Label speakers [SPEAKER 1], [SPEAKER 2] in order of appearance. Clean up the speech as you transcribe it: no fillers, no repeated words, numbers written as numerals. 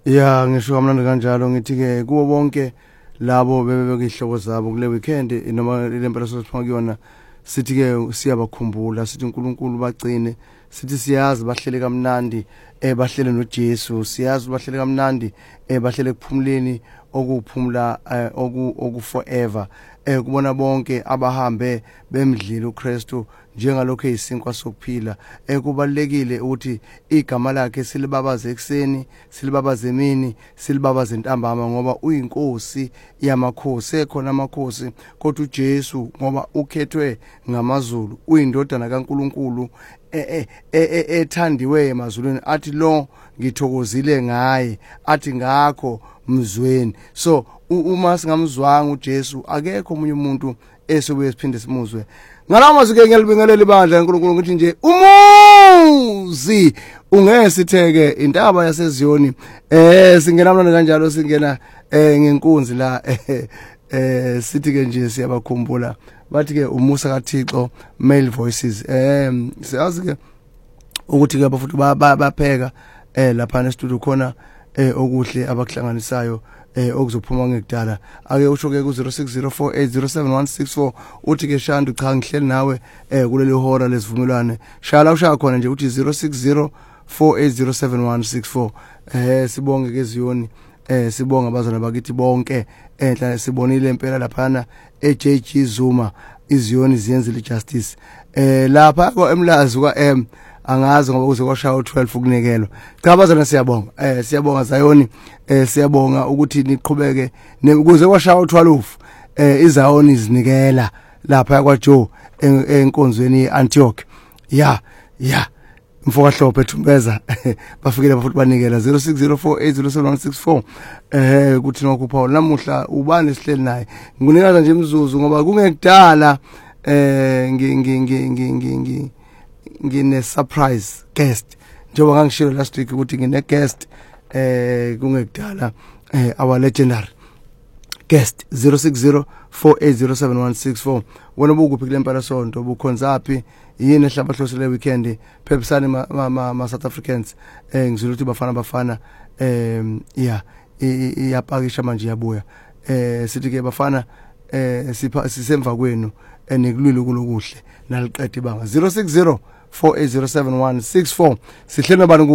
[SPEAKER 1] Ya ngisho kamnandi kanjalo ngithi ke kuwo bonke labo bebeke ihloko zabo kule weekend noma lempela sosiphuma kuyona sithi ke siyabakhumbula sithi uNkulunkulu bagcine sithi siyazi bahlele kamnandi bahlele noJesu siyazi bahlele kamnandi bahlele kuphumuleni okuphumula oku forever kubona bonke abahambe bemdlile uKristu njengalokho eyisinkwa sokuphila kubalekile ukuthi igama lakhe silibabaze ekseni silibabaze emini silibabaze ntambama ngoba uyinkosi yamakhosi ekhona amakhosi kodwa uJesu ngoba ukhethwe ngamazulu uyindodana kaNkuluNkulu ethandiwe emazulwini athi lo ngithokozile ngaye athi ngakho mzweni so uma singamzwanga uJesu akekho omunye umuntu esobuye siphinde simuzwe ngalawo mazwi ke ngiyalibingelela ibandla kaNkulunkulu ngithi nje umuzi ungesitheke intaba yaseZiyoni singena mna kanjalo singena ngenkunzi la sithi ke nje siyabakhumbula bathi ke umusa kaThixo male voices siyazi ke ukuthi ke abafuthi bapheka lapha nestudio khona okuhle abakuhlanganisayo okuzophuma ngekudala ake usho ke ku 0604807164 uthi ke Shandu cha ngihleli nawe kuleli hora lesivumelwane shala ushaya khona nje uthi 0604807164 sibonge ke Ziyoni sibonga abazana bakithi bonke enhla sibonile impela laphana eJG Zuma iZiyoni ziyenzile justice lapha kwaEmlazi kwaM angazi ngoba kuze kwashaya u12 ukunikelwa cha abazana siyabonga siyabonga Zayoni siyabonga ukuthi niqhubeke kuze kwashaya u12 iZayoni zinikela lapha kwaJoe enkonzweni eAntioch ya mfoka hlophe Thumbeza bafikile bafuthi banikela 0604807164 kuthi nokupha namuhla ubani sihleli naye nginikeza nje imzuzu ngoba kungekudala ngine surprise guest njengoba ngangishilo last week ukuthi ngine guest kungekudala our legendary guest 0604807164 wena ubukuphi kule mpela sonto bukhonzaphi yini ehlabahlosele weekend phephisani ma South Africans ngizolo ukuthi bafana iyapakisha manje yabuya sithi ke bafana sisemva kwenu enikulwile kulokuhle naliqeda ibanga 0604807164 sihlelo bani